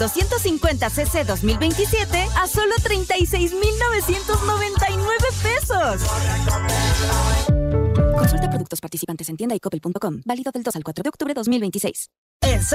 250cc 2027 a solo 36,999 pesos. Consulta productos participantes en tienda y coppel.com. Válido del 2 al 4 de octubre 2026.